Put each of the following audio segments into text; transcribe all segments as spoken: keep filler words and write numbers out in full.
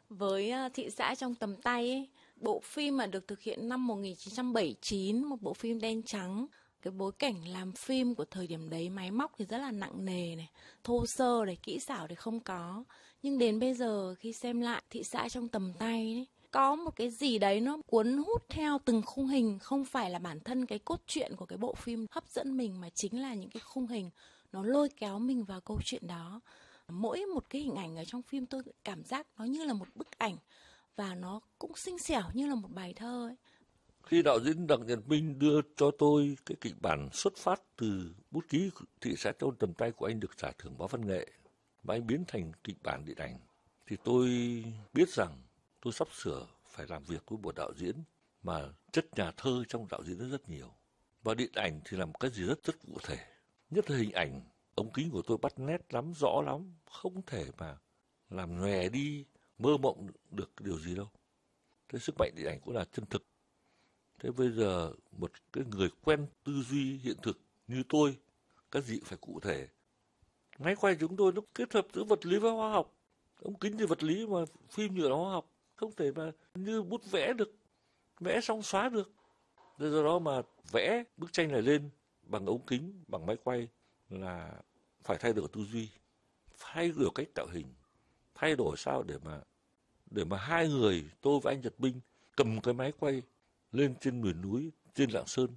Với Thị xã trong tầm tay ấy, bộ phim mà được thực hiện năm một nghìn chín trăm bảy mươi chín, một bộ phim đen trắng. Cái bối cảnh làm phim của thời điểm đấy, máy móc thì rất là nặng nề này, thô sơ này, kỹ xảo thì không có. Nhưng đến bây giờ khi xem lại Thị xã trong tầm tay ấy, có một cái gì đấy nó cuốn hút theo từng khung hình, không phải là bản thân cái cốt truyện của cái bộ phim hấp dẫn mình, mà chính là những cái khung hình nó lôi kéo mình vào câu chuyện đó. Mỗi một cái hình ảnh ở trong phim tôi cảm giác nó như là một bức ảnh, và nó cũng xinh xẻo như là một bài thơ ấy. Khi đạo diễn Đặng Nhật Minh đưa cho tôi cái kịch bản xuất phát từ bút ký Thị xã trong tầm tay của anh được giải thưởng báo văn nghệ và anh biến thành kịch bản điện ảnh, thì tôi biết rằng tôi sắp sửa phải làm việc với một đạo diễn mà chất nhà thơ trong đạo diễn rất, rất nhiều. Và điện ảnh thì làm cái gì rất rất cụ thể. Nhất là hình ảnh, ống kính của tôi bắt nét lắm, rõ lắm, không thể mà làm nhòe đi, mơ mộng được điều gì đâu. Thế sức mạnh điện ảnh cũng là chân thực. Thế bây giờ một cái người quen tư duy hiện thực như tôi, cái gì phải cụ thể. Máy quay chúng tôi nó kết hợp giữa vật lý với hóa học. Ống kính thì vật lý mà phim nhựa là hóa học. Không thể mà như bút vẽ được, vẽ xong xóa được. Thế do đó mà vẽ bức tranh này lên bằng ống kính, bằng máy quay là phải thay đổi tư duy, thay đổi cách tạo hình, thay đổi sao để mà để mà hai người, tôi và anh Nhật Minh, cầm cái máy quay lên trên miền núi, trên Lạng Sơn,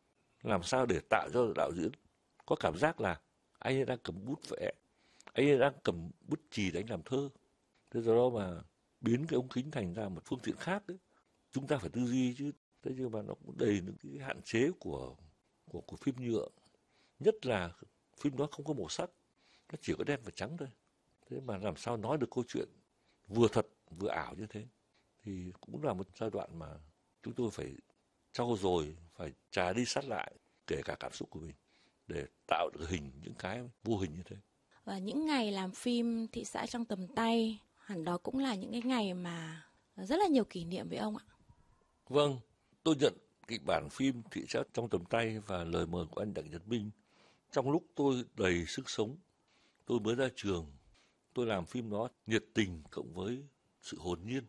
làm sao để tạo cho đạo diễn có cảm giác là anh ấy đang cầm bút vẽ, anh ấy đang cầm bút chì để anh làm thơ. Thế do đó mà biến cái ống kính thành ra một phương tiện khác ấy. Chúng ta phải tư duy chứ. Thế nhưng mà nó cũng đầy những cái hạn chế của của của phim nhựa. Nhất là phim đó không có màu sắc, nó chỉ có đen và trắng thôi. Thế mà làm sao nói được câu chuyện vừa thật vừa ảo như thế, thì cũng là một giai đoạn mà chúng tôi phải trau dồi, phải trà đi sát lại, kể cả cảm xúc của mình, để tạo được hình những cái vô hình như thế. Và những ngày làm phim Thị xã trong tầm tay, hẳn đó cũng là những cái ngày mà rất là nhiều kỷ niệm với ông ạ. Vâng, tôi nhận kịch bản phim Thị xã trong tầm tay và lời mời của anh Đặng Nhật Minh trong lúc tôi đầy sức sống. Tôi mới ra trường, tôi làm phim đó nhiệt tình cộng với sự hồn nhiên.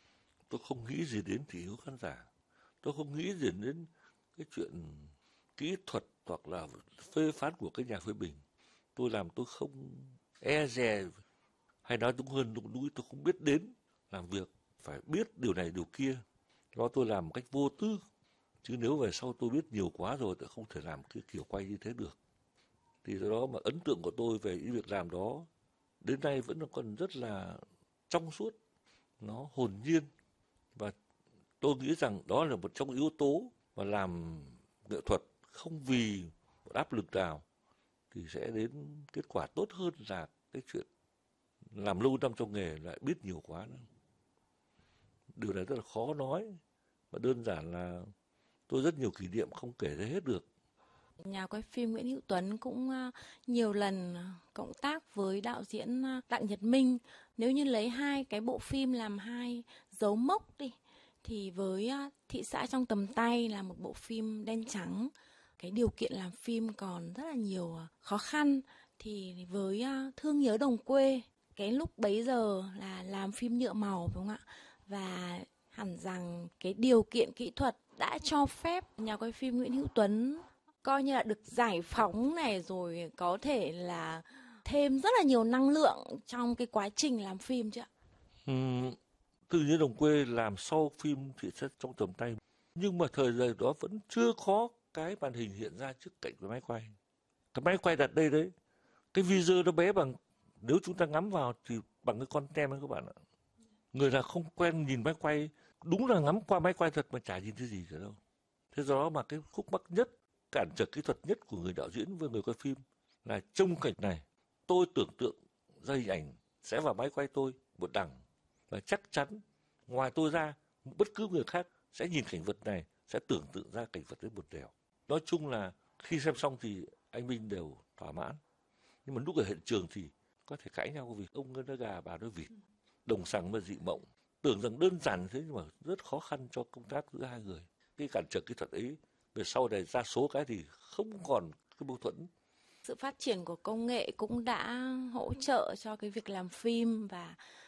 Tôi không nghĩ gì đến thị hiếu khán giả. Tôi không nghĩ gì đến cái chuyện kỹ thuật hoặc là phê phán của cái nhà phê bình. Tôi làm tôi không e dè, hay nói đúng hơn, đúng núi tôi không biết đến làm việc, phải biết điều này điều kia. Đó tôi làm một cách vô tư. Chứ nếu về sau tôi biết nhiều quá rồi tôi không thể làm cái kiểu quay như thế được. Thì do đó mà ấn tượng của tôi về những việc làm đó đến nay vẫn còn rất là trong suốt, nó hồn nhiên. Và tôi nghĩ rằng đó là một trong yếu tố mà làm nghệ thuật không vì một áp lực nào thì sẽ đến kết quả tốt hơn là cái chuyện làm lâu năm trong nghề lại biết nhiều quá nữa. Điều này rất là khó nói, và đơn giản là tôi rất nhiều kỷ niệm không kể ra hết được. Nhà quay phim Nguyễn Hữu Tuấn cũng nhiều lần cộng tác với đạo diễn Đặng Nhật Minh. Nếu như lấy hai cái bộ phim làm hai dấu mốc đi, thì với Thị xã trong tầm tay là một bộ phim đen trắng, cái điều kiện làm phim còn rất là nhiều khó khăn. Thì với Thương nhớ đồng quê, cái lúc bấy giờ là làm phim nhựa màu, đúng không ạ? Và hẳn rằng cái điều kiện kỹ thuật đã cho phép nhà quay phim Nguyễn Hữu Tuấn coi như là được giải phóng này, rồi có thể là thêm rất là nhiều năng lượng trong cái quá trình làm phim chứ ạ? Ừ, Thương nhớ đồng quê làm sau phim Thị xã trong tầm tay, nhưng mà thời gian đó vẫn chưa có cái màn hình hiện ra trước cạnh cái máy quay. Cái máy quay đặt đây đấy, cái visor nó bé bằng, nếu chúng ta ngắm vào thì bằng cái con tem ấy các bạn ạ. Người nào không quen nhìn máy quay, đúng là ngắm qua máy quay thật mà chả nhìn thấy gì cả đâu. Thế do đó mà cái khúc mắc nhất, cản trở kỹ thuật nhất của người đạo diễn với người quay phim là trông cảnh này, tôi tưởng tượng ra hình ảnh sẽ vào máy quay tôi một đằng, và chắc chắn ngoài tôi ra bất cứ người khác sẽ nhìn cảnh vật này sẽ tưởng tượng ra cảnh vật đấy một nẻo. Nói chung là khi xem xong thì anh Minh đều thỏa mãn, nhưng mà lúc ở hiện trường thì có thể cãi nhau vì ông nói gà bà nói vịt, đồng sằng và dị mộng. Tưởng rằng đơn giản thế nhưng mà rất khó khăn cho công tác giữa hai người. Cái cản trở kỹ thuật ấy về sau này ra số cái thì không còn cái mâu thuẫn. Sự phát triển của công nghệ cũng đã hỗ trợ cho cái việc làm phim, và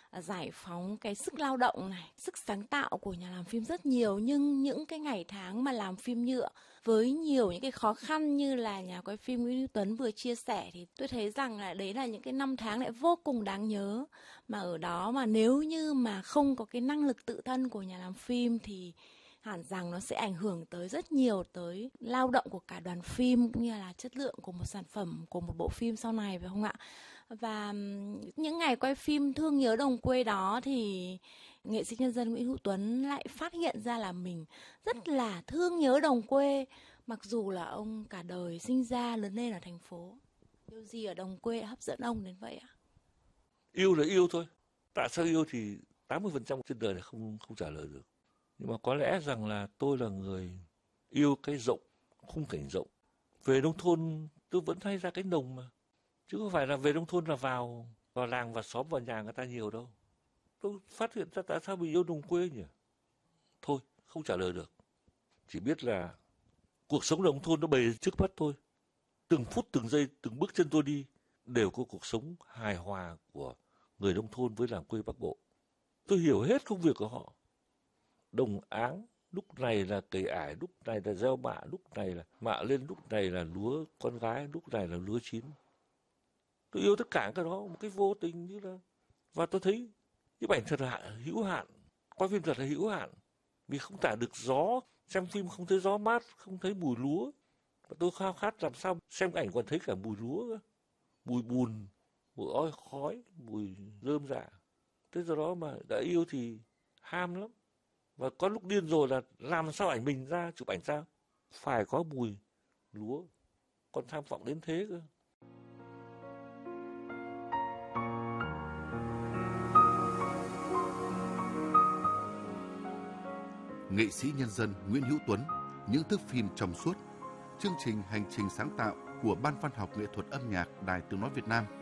giải phóng cái sức lao động này, sức sáng tạo của nhà làm phim rất nhiều. Nhưng những cái ngày tháng mà làm phim nhựa với nhiều những cái khó khăn như là nhà quay phim Nguyễn Hữu Tuấn vừa chia sẻ, thì tôi thấy rằng là đấy là những cái năm tháng lại vô cùng đáng nhớ. Mà ở đó mà nếu như mà không có cái năng lực tự thân của nhà làm phim thì hẳn rằng nó sẽ ảnh hưởng tới rất nhiều tới lao động của cả đoàn phim cũng như là chất lượng của một sản phẩm, của một bộ phim sau này, phải không ạ? Và những ngày quay phim Thương Nhớ Đồng Quê đó thì nghệ sĩ nhân dân Nguyễn Hữu Tuấn lại phát hiện ra là mình rất là thương nhớ đồng quê, mặc dù là ông cả đời sinh ra lớn lên ở thành phố. Điều gì ở đồng quê hấp dẫn ông đến vậy ạ? Yêu là yêu thôi. Tại sao yêu thì tám mươi phần trăm trên đời này không không trả lời được. Nhưng mà có lẽ rằng là tôi là người yêu cái rộng, khung cảnh rộng. Về nông thôn tôi vẫn hay ra cánh đồng mà. Chứ không phải là về nông thôn là vào vào làng, vào xóm, vào nhà người ta nhiều đâu. Tôi phát hiện ra tại sao mình yêu đồng quê nhỉ? Thôi, không trả lời được. Chỉ biết là cuộc sống nông thôn nó bày trước mắt tôi. Từng phút, từng giây, từng bước chân tôi đi đều có cuộc sống hài hòa của người nông thôn với làng quê Bắc Bộ. Tôi hiểu hết công việc của họ. Đồng áng, lúc này là cày ải, lúc này là gieo mạ, lúc này là mạ lên, lúc này là lúa con gái, lúc này là lúa chín. Tôi yêu tất cả cái đó một cái vô tình như là... Và tôi thấy nhiếp ảnh thật là hữu hạn, quay phim thật là hữu hạn. Vì không tả được gió, xem phim không thấy gió mát, không thấy mùi lúa. Và tôi khao khát làm sao xem ảnh còn thấy cả mùi lúa, mùi bùn, mùi oi khói, mùi rơm rạ. Thế do đó mà đã yêu thì ham lắm. Và có lúc điên rồi là làm sao ảnh mình ra, chụp ảnh sao phải có mùi lúa. Còn tham vọng đến thế cơ. Nghệ sĩ nhân dân Nguyễn Hữu Tuấn, những thước phim trong suốt. Chương trình Hành trình sáng tạo của Ban Văn học Nghệ thuật âm nhạc Đài Tiếng nói Việt Nam